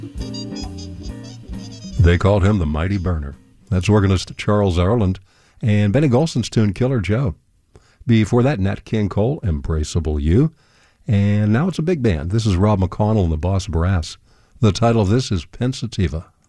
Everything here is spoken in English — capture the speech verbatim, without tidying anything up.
They called him the Mighty Burner. That's organist Charles Arland and Benny Golson's tune Killer Joe. Before that, Nat King Cole, Embraceable You. And now it's a big band. This is Rob McConnell and the Boss Brass. The title of this is Pensativa.